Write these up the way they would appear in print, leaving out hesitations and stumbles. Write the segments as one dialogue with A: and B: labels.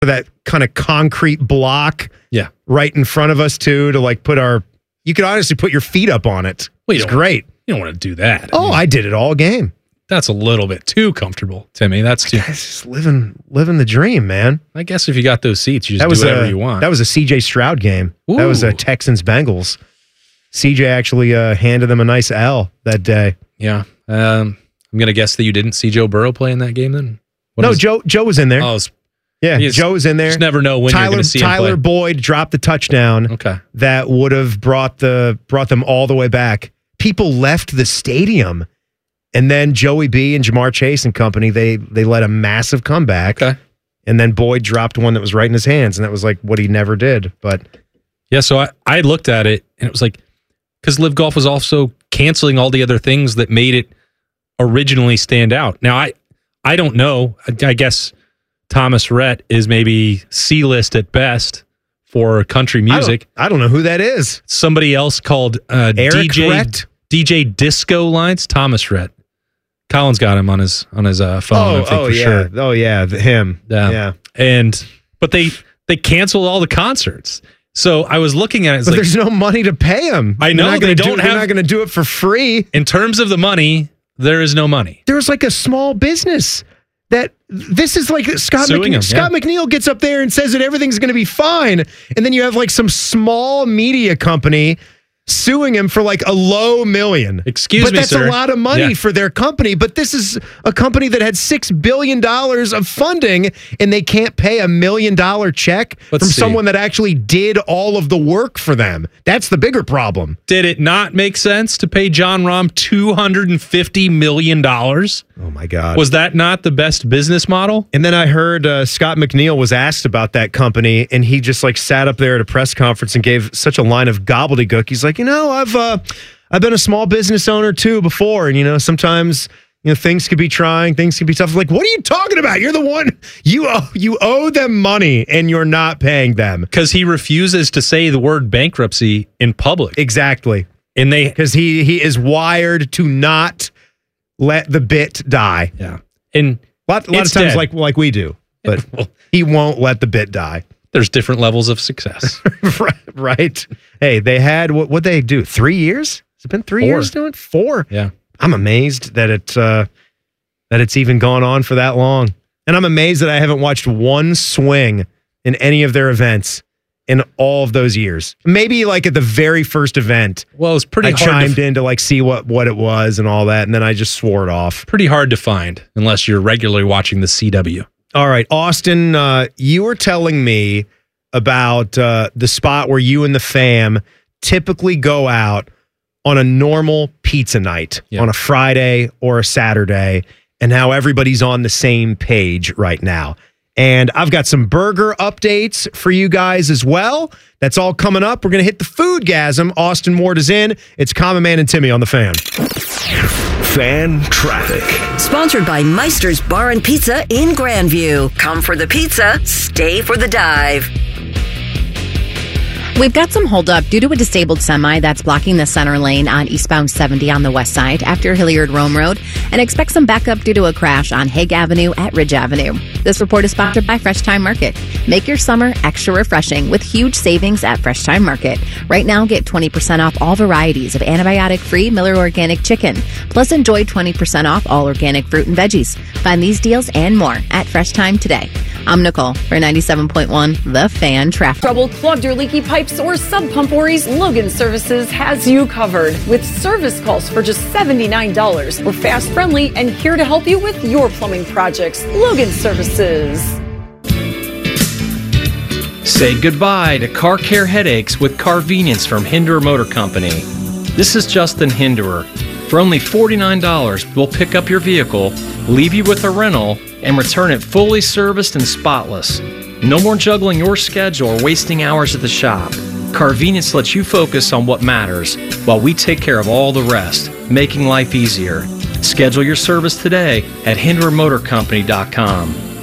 A: that kind of concrete block right in front of us too, to like put our, you could honestly put your feet up on it.
B: Well,
A: it's great.
B: You don't want to do that.
A: I did it all game.
B: That's a little bit too comfortable, Timmy. That's too.
A: Just living the dream, man.
B: I guess if you got those seats, you just do whatever you want.
A: That was a CJ Stroud game.
B: Ooh.
A: That was a Texans Bengals. CJ actually handed them a nice L that day.
B: Yeah. I'm going to guess that you didn't see Joe Burrow play in that game then?
A: Joe was in there.
B: Oh,
A: Joe was in there.
B: Just never know when you're going to see him play.
A: Tyler Boyd dropped the touchdown.
B: Okay.
A: That would have brought them all the way back. People left the stadium, and then Joey B and Jamar Chase and company, they led a massive comeback.
B: Okay.
A: And then Boyd dropped one that was right in his hands, and that was like what he never did. But
B: yeah, so I looked at it, and it was like, because Live Golf was also canceling all the other things that made it originally stand out. Now, I don't know. I guess Thomas Rhett is maybe C-list at best for country music.
A: I don't know who that is.
B: Somebody else called DJ Disco Lines, Thomas Rhett. Colin's got him on his phone. I think for sure.
A: Oh yeah, him. Yeah.
B: But they canceled all the concerts. So I was looking at it.
A: But there's no money to pay them.
B: I know they're not
A: going to do it for free.
B: In terms of the money, there is no money.
A: There's like a small business that this is like Scott McNeil gets up there and says that everything's going to be fine, and then you have like some small media company suing him for like a low million.
B: Excuse me,
A: but that's
B: sir.
A: a lot of money for their company. But this is a company that had $6 billion of funding, and they can't pay $1 million check someone that actually did all of the work for them. That's the bigger problem.
B: Did it not make sense to pay John Rahm $250 million?
A: Oh my God.
B: Was that not the best business model?
A: And then I heard Scott McNeil was asked about that company, and he just like sat up there at a press conference and gave such a line of gobbledygook. He's like, I've been a small business owner too before, and sometimes things could be trying, things could be tough. Like, what are you talking about? You're the one you owe them money, and you're not paying them
B: because he refuses to say the word bankruptcy in public.
A: Exactly,
B: and
A: because he is wired to not let the bit die.
B: Yeah, and
A: a lot of times dead. like we do, but he won't let the bit die.
B: There's different levels of success.
A: Right. Hey, they had, what'd they do? 3 years? Has it been 3 years doing? 4?
B: Yeah.
A: I'm amazed that it's even gone on for that long. And I'm amazed that I haven't watched one swing in any of their events in all of those years. Maybe like at the very first event.
B: Well, it was pretty hard.
A: I chimed in to like see what it was and all that, and then I just swore it off.
B: Pretty hard to find unless you're regularly watching the CW.
A: All right, Austin, you were telling me about the spot where you and the fam typically go out on a normal pizza night on a Friday or a Saturday, and how everybody's on the same page right now. And I've got some burger updates for you guys as well. That's all coming up. We're going to hit the foodgasm. Austin Ward is in. It's Common Man and Timmy on the Fan.
C: Fan Traffic.
D: Sponsored by Meister's Bar and Pizza in Grandview. Come for the pizza, stay for the dive.
E: We've got some holdup due to a disabled semi that's blocking the center lane on eastbound 70 on the west side after Hilliard Rome Road, and expect some backup due to a crash on Hague Avenue at Ridge Avenue. This report is sponsored by Fresh Time Market. Make your summer extra refreshing with huge savings at Fresh Time Market. Right now, get 20% off all varieties of antibiotic-free Miller Organic Chicken. Plus, enjoy 20% off all organic fruit and veggies. Find these deals and more at Fresh Time today. I'm Nicole for 97.1 The Fan Traffic.
F: Trouble, clogged or leaky pipes, or sub-pump worries? Logan Services has you covered with service calls for just $79. We're fast, friendly, and here to help you with your plumbing projects. Logan Services.
G: Say goodbye to car care headaches with Carvenience from Hinderer Motor Company. This is Justin Hinderer. For only $49, we'll pick up your vehicle, leave you with a rental, and return it fully serviced and spotless. No more juggling your schedule or wasting hours at the shop. Carvenience lets you focus on what matters while we take care of all the rest, making life easier. Schedule your service today at HindererMotorCompany.com.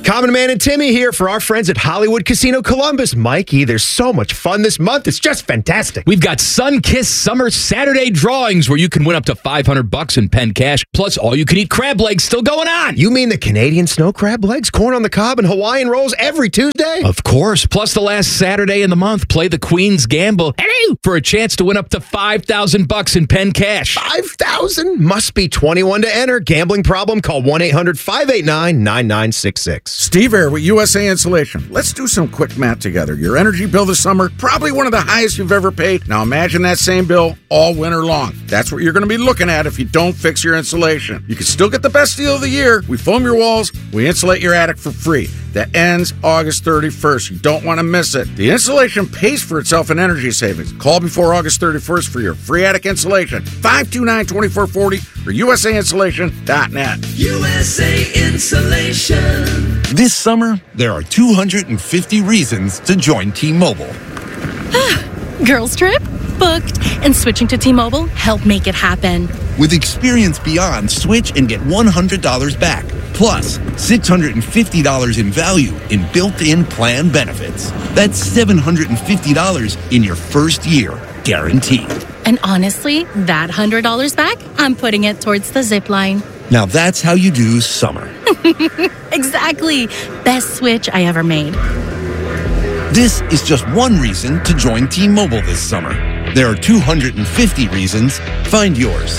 A: Common Man and Timmy here for our friends at Hollywood Casino Columbus. Mikey, there's so much fun this month. It's just fantastic.
H: We've got Sun-Kissed Summer Saturday drawings where you can win up to $500 in pen cash, plus all-you-can-eat crab legs still going on.
A: You mean the Canadian snow crab legs, corn on the cob, and Hawaiian rolls every Tuesday?
H: Of course. Plus the last Saturday in the month, play the Queen's Gamble for a chance to win up to $5,000 in pen cash.
A: 5,000? Must be 21 to enter. Gambling problem? Call 1-800-589-9966.
I: Steve Air with USA Insulation. Let's do some quick math together. Your energy bill this summer, probably one of the highest you've ever paid. Now imagine that same bill all winter long. That's what you're going to be looking at if you don't fix your insulation. You can still get the best deal of the year. We foam your walls, we insulate your attic for free. That ends August 31st. You don't want to miss it. The insulation pays for itself in energy savings. Call before August 31st for your free attic insulation. 529-2440 or usainsulation.net.
J: USA Insulation.
K: This summer, there are 250 reasons to join T-Mobile.
L: Girls trip? Booked. And switching to T-Mobile helped make it happen.
K: With Experience Beyond, switch and get $100 back. Plus, $650 in value in built-in plan benefits. That's $750 in your first year, guaranteed.
L: And honestly, that $100 back, I'm putting it towards the zip line.
K: Now that's how you do summer.
L: Exactly. Best switch I ever made.
K: This is just one reason to join T-Mobile this summer. There are 250 reasons. Find yours.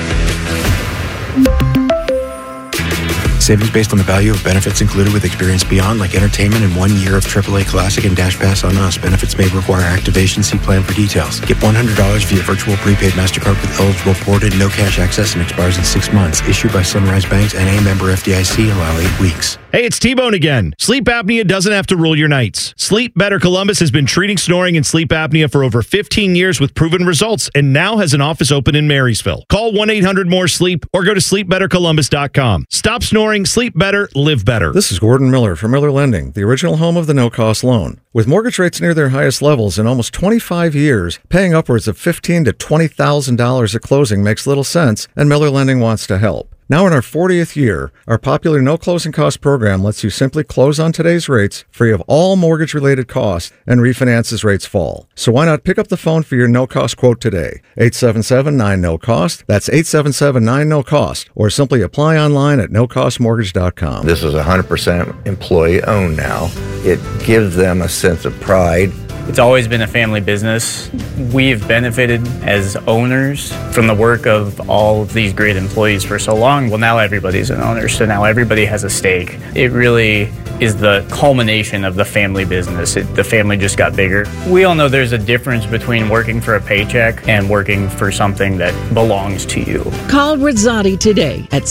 M: Savings based on the value of benefits included with Experience Beyond, like entertainment and 1 year of AAA Classic and Dash Pass on Us. Benefits may require activation. See plan for details. Get $100 via virtual prepaid MasterCard with eligible ported, no cash access, and expires in 6 months. Issued by Sunrise Banks, N.A. member FDIC. Allow 8 weeks.
N: Hey, it's T-Bone again. Sleep apnea doesn't have to rule your nights. Sleep Better Columbus has been treating snoring and sleep apnea for over 15 years with proven results and now has an office open in Marysville. Call 1-800-MORE-SLEEP or go to sleepbettercolumbus.com. Stop snoring, sleep better, live better.
O: This is Gordon Miller from Miller Lending, the original home of the no-cost loan. With mortgage rates near their highest levels in almost 25 years, paying upwards of $15,000 to $20,000 at closing makes little sense, and Miller Lending wants to help. Now in our 40th year, our popular no closing cost program lets you simply close on today's rates, free of all mortgage-related costs, and refinance as rates fall. So why not pick up the phone for your no-cost quote today? 877-9-NO-COST. That's 877-9-NO-COST. Or simply apply online at nocostmortgage.com.
P: This is 100% employee-owned now. It gives them a sense of pride.
Q: It's always been a family business. We've benefited as owners from the work of all of these great employees for so long. Well, now everybody's an owner, so now everybody has a stake. It really is the culmination of the family business. The family just got bigger. We all know there's a difference between working for a paycheck and working for something that belongs to you.
R: Call Rizzotti today at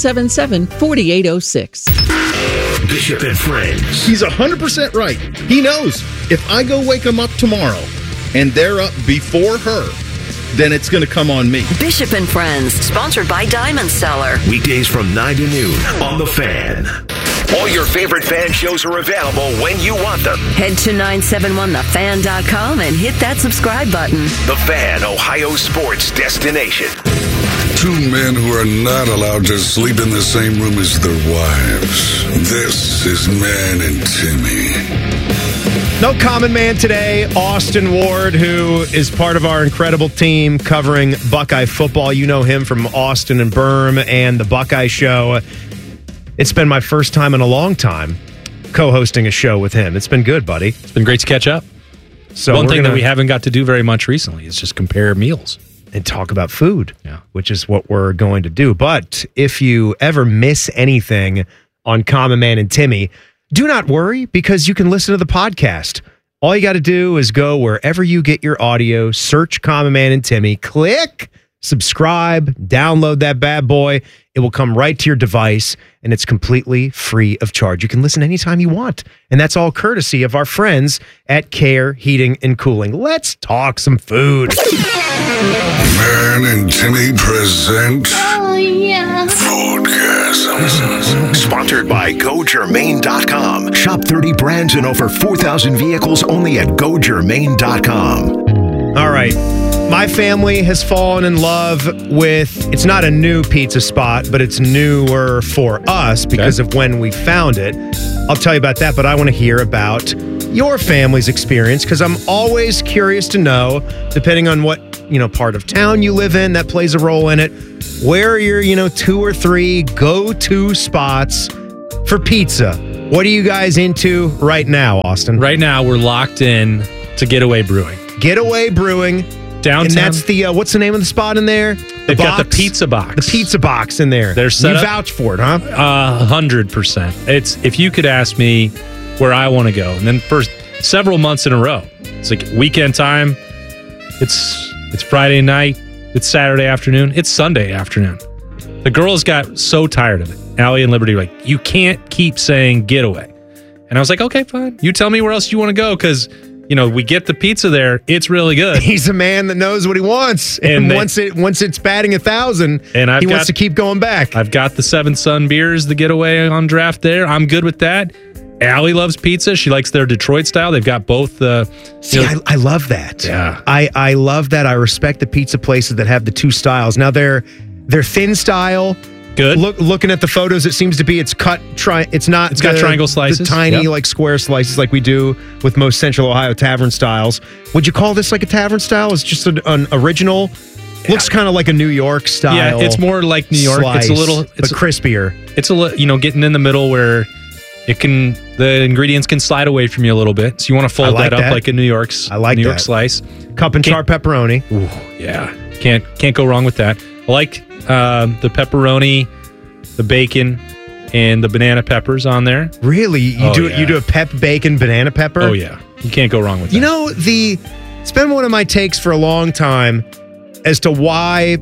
R: 777-4806.
C: Bishop and Friends.
S: He's 100% right. He knows if I go wake them up tomorrow and they're up before her, then it's going to come on me.
D: Bishop and Friends, sponsored by Diamond Seller.
C: Weekdays from 9 to noon on The Fan. All your favorite fan shows are available when you want them.
D: Head to 971thefan.com and hit that subscribe button.
C: The Fan, Ohio sports destination.
T: Two men who are not allowed to sleep in the same room as their wives. This is Man and Timmy.
A: No common man today, Austin Ward, who is part of our incredible team covering Buckeye football. You know him from Austin and Berm and the Buckeye Show. It's been my first time in a long time co-hosting a show with him. It's been good, buddy.
B: It's been great to catch up.
A: So
B: one thing that we haven't got to do very much recently is just compare meals.
A: And talk about food, which is what we're going to do. But if you ever miss anything on Common Man and Timmy, do not worry, because you can listen to the podcast. All you got to do is go wherever you get your audio, search Common Man and Timmy, click subscribe, download that bad boy. It will come right to your device, and it's completely free of charge. You can listen anytime you want, and that's all courtesy of our friends at Care Heating and Cooling. Let's talk some food.
T: Man and Timmy present Foodgasm.
C: Sponsored by GoGermain.com. Shop 30 brands and over 4,000 vehicles only at GoGermain.com.
A: All right. My family has fallen in love with, it's not a new pizza spot, but it's newer for us because of when we found it. I'll tell you about that, but I want to hear about your family's experience because I'm always curious to know, depending on what, part of town you live in, that plays a role in it. Where are your, 2 or 3 go-to spots for pizza? What are you guys into right now, Austin?
B: Right now, we're locked in to Getaway Brewing.
A: Getaway Brewing.
B: Downtown.
A: And that's the, what's the name of the spot in there?
B: They've got the pizza box.
A: The pizza box in there.
B: They're set
A: you
B: up.
A: vouch for it, huh?
B: 100%. It's, if you could ask me where I want to go, and then for several months in a row, it's like weekend time, it's Friday night, it's Saturday afternoon, it's Sunday afternoon. The girls got so tired of it. Allie and Liberty were like, you can't keep saying Getaway. And I was like, okay, fine. You tell me where else you want to go, because we get the pizza there. It's really good.
A: He's a man that knows what he wants. And once it's batting 1,000, and he wants to keep going back.
B: I've got the Seven Sun beers, the Getaway on draft there. I'm good with that. Allie loves pizza. She likes their Detroit style. They've got both.
A: I love that.
B: Yeah.
A: I love that. I respect the pizza places that have the 2 styles. Now they're thin style.
B: Good.
A: Looking at the photos, it seems to be it's cut. It's not.
B: It's got triangle slices,
A: the tiny square slices like we do with most Central Ohio tavern styles. Would you call this like a tavern style? It's just an original. Looks kind of like a New York style.
B: Yeah, it's more like New York.
A: Slice,
B: it's a little,
A: but crispier.
B: It's getting in the middle where the ingredients can slide away from you a little bit. So you want to fold that up like a New York slice.
A: Cup and char pepperoni.
B: Ooh, yeah, can't go wrong with that. I like the pepperoni, the bacon, and the banana peppers on there.
A: Really? You do a pep, bacon, banana pepper?
B: Oh yeah, you can't go wrong with that.
A: It's been one of my takes for a long time as to why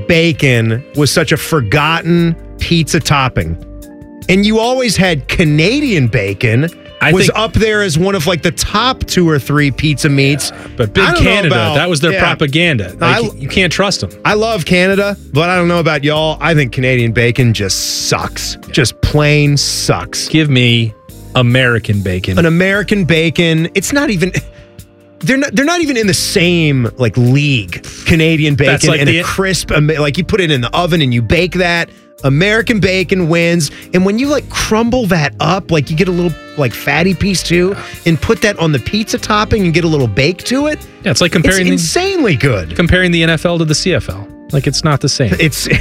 A: bacon was such a forgotten pizza topping. And you always had Canadian bacon was up there as one of the top 2 or 3 pizza meats.
B: Yeah, but Big Canada, that was their propaganda. You can't trust them.
A: I love Canada, but I don't know about y'all. I think Canadian bacon just sucks. Yeah. Just plain sucks.
B: Give me American bacon.
A: An American bacon. It's not even... They're not even in the same league. Canadian bacon and a crisp... you put it in the oven and you bake that... American bacon wins, and when you crumble that up, you get a little fatty piece too, and put that on the pizza topping and get a little bake to it.
B: Yeah, it's like comparing
A: insanely good.
B: Comparing the NFL to the CFL, it's not the same.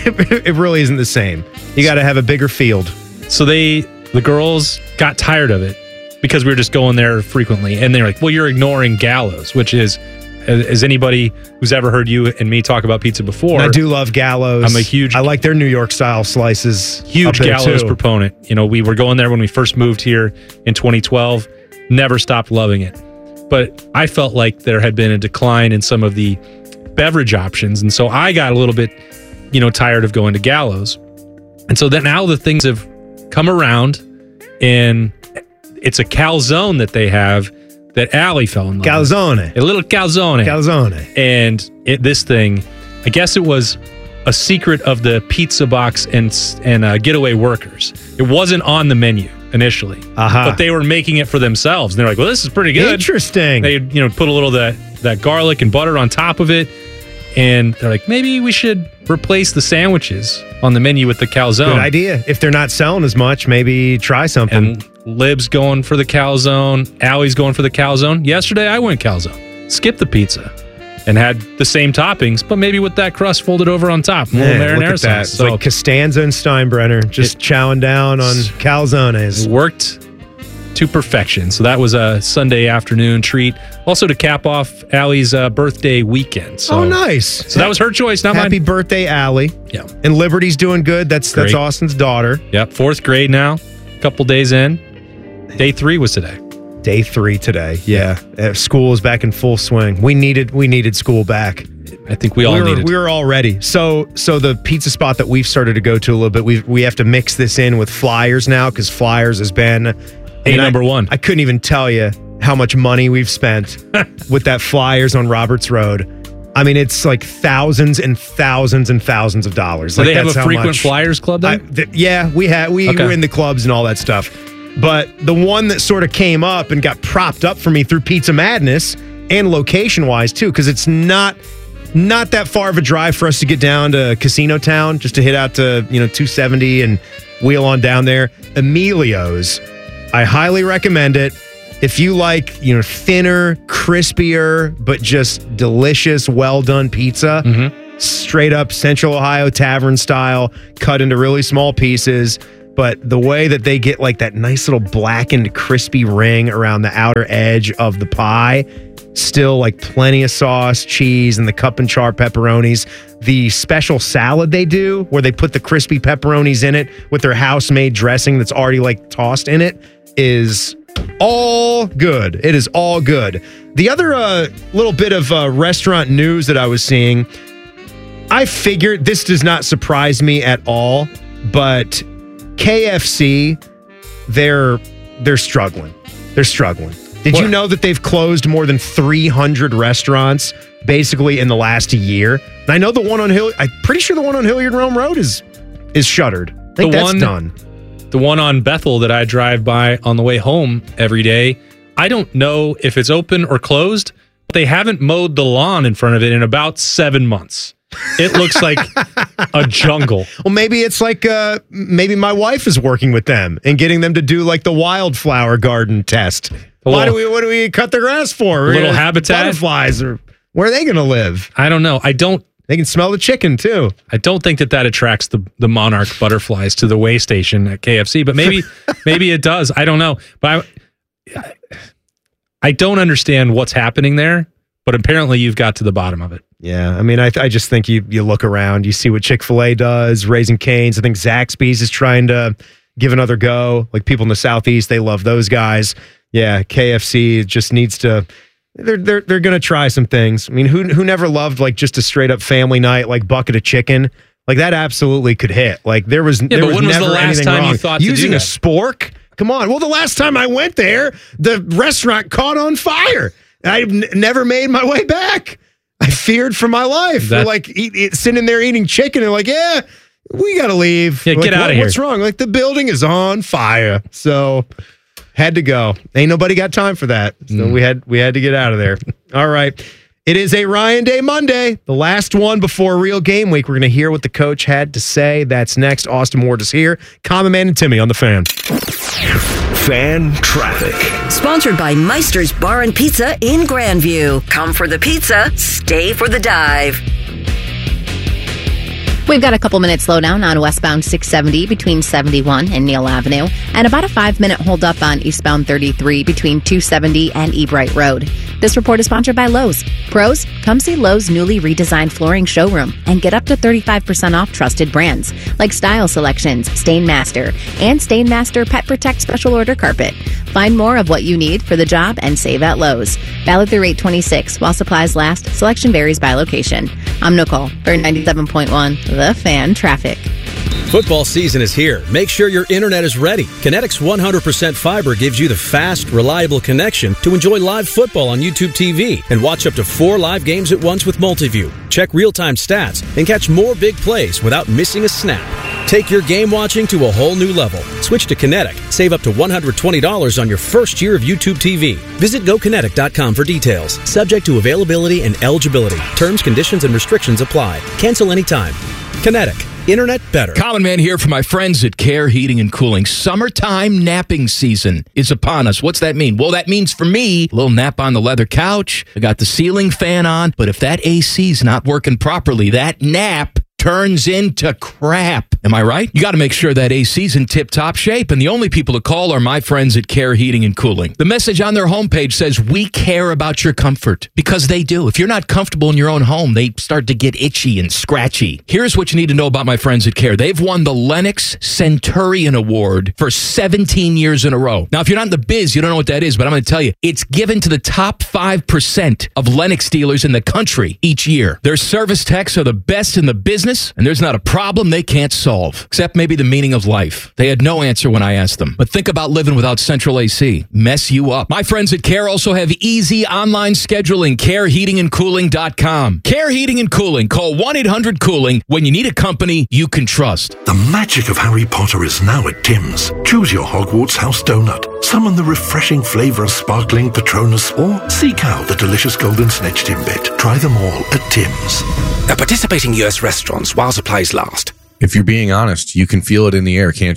A: It really isn't the same. You got to have a bigger field.
B: So the girls got tired of it because we were just going there frequently, and they're like, "Well, you're ignoring Gallows," which is. As anybody who's ever heard you and me talk about pizza before,
A: I do love Gallows. I like their New York style slices.
B: Huge Gallows proponent. We were going there when we first moved here in 2012. Never stopped loving it. But I felt like there had been a decline in some of the beverage options, and so I got a little bit, tired of going to Gallows. And so then now the things have come around, and it's a calzone that they have. That Allie fell in love
A: calzone.
B: With. A little calzone.
A: Calzone.
B: And this thing, I guess it was a secret of the pizza box and Getaway workers. It wasn't on the menu initially, but they were making it for themselves. And they're like, well, this is pretty good.
A: Interesting.
B: They put a little of that garlic and butter on top of it. And they're like, maybe we should replace the sandwiches on the menu with the calzone.
A: Good idea. If they're not selling as much, maybe try something.
B: And Lib's going for the calzone. Allie's going for the calzone. Yesterday, I went calzone. Skipped the pizza and had the same toppings, but maybe with that crust folded over on top. A little marinara sauce.
A: So, like Costanza and Steinbrenner just chowing down on calzones.
B: It worked to perfection. So that was a Sunday afternoon treat. Also to cap off Allie's birthday weekend. So,
A: nice.
B: So that was her choice, not mine.
A: Happy birthday, Allie.
B: Yeah.
A: And Liberty's doing good. That's Austin's daughter.
B: Yep. 4th grade now. A couple days in. Day 3 was today.
A: Day 3 today. Yeah. School is back in full swing. We needed school back.
B: I think we
A: were all ready. So the pizza spot that we've started to go to a little bit, we have to mix this in with Flyers now because Flyers has been
B: number one.
A: I couldn't even tell you how much money we've spent with that Flyers on Roberts Road. I mean, it's like thousands and thousands and thousands of dollars.
B: So they have a frequent Flyers club then?
A: Yeah, we were in the clubs and all that stuff. But the one that sort of came up and got propped up for me through Pizza Madness and location-wise too, because it's not that far of a drive for us to get down to Casino Town, just to hit out to 270 and wheel on down there. Emilio's I highly recommend it. If you like, thinner, crispier, but just delicious, well-done pizza, straight up Central Ohio tavern style, cut into really small pieces, but the way that they get like that nice little blackened, crispy ring around the outer edge of the pie, still like plenty of sauce, cheese, and the cup and char pepperonis. The special salad they do, where they put the crispy pepperonis in it with their house-made dressing that's already like tossed in it, is all good. It is all good. The other little bit of restaurant news that I was seeing, I figured this does not surprise me at all, but KFC, they're struggling. They're struggling. Did you know that they've closed more than 300 restaurants basically in the last year? And I know the one on I'm pretty sure the one on Hilliard Rome Road is shuttered. I think that's done.
B: The one on Bethel that I drive by on the way home every day, I don't know if it's open or closed, but they haven't mowed the lawn in front of it in about 7 months. It looks like a jungle.
A: Well, maybe it's like maybe my wife is working with them and getting them to do like the wildflower garden test. What do we cut the grass for?
B: A little habitat?
A: Butterflies, or where are they going to live?
B: I don't know.
A: They can smell the chicken too.
B: I don't think that attracts the monarch butterflies to the way station at KFC, but maybe it does. I don't know. But I don't understand what's happening there, but apparently you've got to the bottom of it.
A: Yeah, I mean, I just think you look around, you see what Chick-fil-A does, Raising Cane's. I think Zaxby's is trying to give another go. Like people in the Southeast, they love those guys. Yeah, KFC just needs to. They're going to try some things. I mean, who never loved like just a straight up family night, like bucket of chicken? Like that absolutely could hit. Like there was
B: when
A: never
B: was the last
A: anything
B: time
A: wrong.
B: you thought
A: Using
B: to do
A: a spork? Come on. Well, the last time I went there, the restaurant caught on fire. I've never made my way back. I feared for my life. We're like sitting there eating chicken and like, yeah, we got to leave.
B: Yeah, get out of here.
A: What's wrong? Like the building is on fire. So had to go. Ain't nobody got time for that. So we had to get out of there. All right. It is a Ryan Day Monday, the last one before real game week. We're going to hear what the coach had to say. That's next. Austin Ward is here. Common Man and Timmy on the Fan.
C: Fan Traffic.
D: Sponsored by Meister's Bar and Pizza in Grandview. Come for the pizza, stay for the dive.
E: We've got a couple minutes slowdown on westbound 670 between 71 and Neal Avenue, and about a 5-minute holdup on eastbound 33 between 270 and Ebright Road. This report is sponsored by Lowe's. Pros, come see Lowe's newly redesigned flooring showroom and get up to 35% off trusted brands like Style Selections, Stainmaster, and Stainmaster Pet Protect Special Order Carpet. Find more of what you need for the job and save at Lowe's. Valid through 8/26 while supplies last. Selection varies by location. I'm Nicole for 97.1 The Fan Traffic.
U: Football season is here. Make sure your internet is ready. Kinetic's 100% fiber gives you the fast, reliable connection to enjoy live football on YouTube TV and watch up to 4 live games at once with Multiview. Check real-time stats and catch more big plays without missing a snap. Take your game watching to a whole new level. Switch to Kinetic. Save up to $120 on your first year of YouTube TV. Visit GoKinetic.com for details. Subject to availability and eligibility. Terms, conditions, and restrictions apply. Cancel anytime. Kinetic. Internet better.
H: Common Man here for my friends at Care Heating and Cooling. Summertime napping season is upon us. What's that mean? Well, that means for me, a little nap on the leather couch. I got the ceiling fan on, but if that AC's not working properly, that nap turns into crap. Am I right? You got to make sure that AC's in tip-top shape, and the only people to call are my friends at Care Heating and Cooling. The message on their homepage says, we care about your comfort, because they do. If you're not comfortable in your own home, they start to get itchy and scratchy. Here's what you need to know about my friends at Care. They've won the Lennox Centurion Award for 17 years in a row. Now, if you're not in the biz, you don't know what that is, but I'm going to tell you, it's given to the top 5% of Lennox dealers in the country each year. Their service techs are the best in the business, and there's not a problem they can't solve, except maybe the meaning of life. They had no answer when I asked them. But think about living without central AC. Mess you up. My friends at Care also have easy online scheduling. CareHeatingandCooling.com. Care Heating and Cooling. Call 1-800-COOLING when you need a company you can trust.
V: The magic of Harry Potter is now at Tim's. Choose your Hogwarts house donut. Summon the refreshing flavor of sparkling Patronus, or seek out the delicious golden snitch Timbit. Try them all at Tim's.
W: At participating US restaurants while supplies last.
X: If you're being honest, you can feel it in the air, can't you?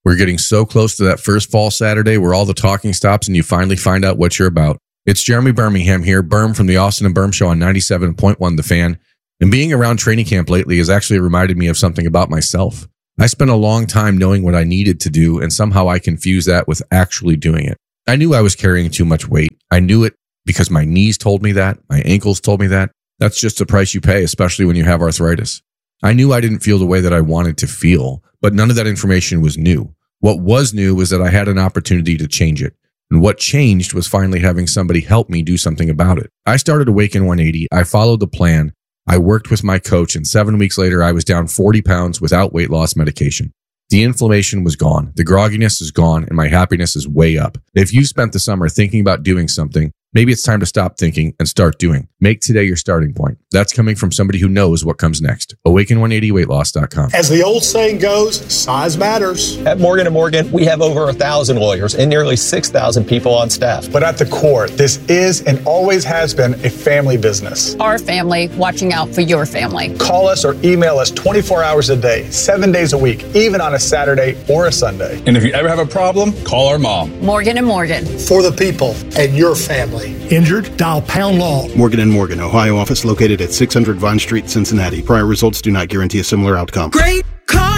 F: We're getting so close to that first fall Saturday where all the talking stops and you finally find out what you're about. It's Jeremy Birmingham here, Berm from the Austin and Berm Show on 97.1 The Fan. And being around training camp lately has actually reminded me of something about myself. I spent a long time knowing what I needed to do, and somehow I confused that with actually doing it. I knew I was carrying too much weight. I knew it because my knees told me that, my ankles told me that. That's just the price you pay, especially when you have arthritis. I knew I didn't feel the way that I wanted to feel, but none of that information was new. What was new was that I had an opportunity to change it. And what changed was finally having somebody help me do something about it. I started Awaken 180. I followed the plan. I worked with my coach, and 7 weeks later, I was down 40 pounds without weight loss medication. The inflammation was gone. The grogginess is gone, and my happiness is way up. If you spent the summer thinking about doing something, maybe it's time to stop thinking and start doing. Make today your starting point. That's coming from somebody who knows what comes next. Awaken180weightloss.com.
G: As the old saying goes, size matters.
W: At Morgan & Morgan, we have over 1,000 lawyers and nearly 6,000 people on staff.
G: But at the core, this is and always has been a family business.
X: Our family watching out for your family.
G: Call us or email us 24 hours a day, 7 days a week, even on a Saturday or a Sunday.
Y: And if you ever have a problem, call our mom.
X: Morgan & Morgan.
G: For the people and your family. Injured? Dial pound law.
Z: Morgan & Morgan, Ohio office located at 600 Vine Street, Cincinnati. Prior results do not guarantee a similar outcome.
J: Great